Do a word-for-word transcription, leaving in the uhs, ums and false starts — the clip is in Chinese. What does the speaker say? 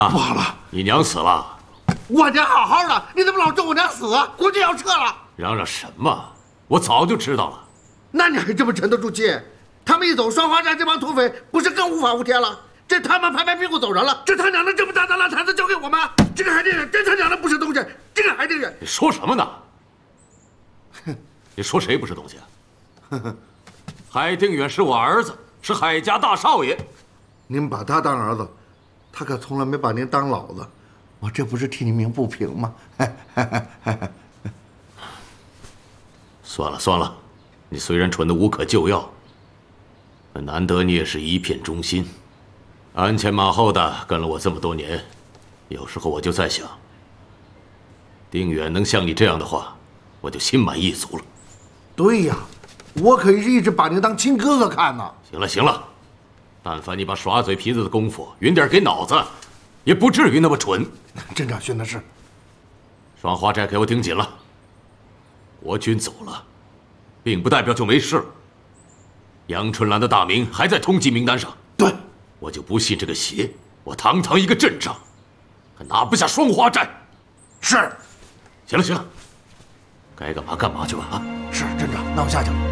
不好了， 你娘死了。 我娘好好的，你怎么老咒我娘死？国军要撤了。 嚷嚷什么？我早就知道了。 那你还这么沉得住气？他们一走，双花寨这帮土匪不是更无法无天了？这他们拍拍屁股走人了，这他娘的这么大的烂摊子交给我们，这个海淀人真他娘的不是东西！这个海淀人， 你说什么呢？你说谁不是东西啊？海定远是我儿子，是海家大少爷。 您把他当儿子，他可从来没把您当老子，我这不是替你鸣不平吗？ 算了算了，你虽然蠢得无可救药，难得你也是一片忠心。鞍前马后的跟了我这么多年，有时候我就在想，定远能像你这样的话，我就心满意足了。 对呀，我可是一直把您当亲哥哥看呢。 行了行了，但凡你把耍嘴皮子的功夫匀点给脑子，也不至于那么蠢。 镇长训的是。 双花寨给我盯紧了，国军走了，并不代表就没事了。杨春兰的大名还在通缉名单上。 对。 我就不信这个邪，我堂堂一个镇长，还拿不下双花寨。 是。 行了行了，该干嘛干嘛去吧啊！ 是镇长，那我下去了。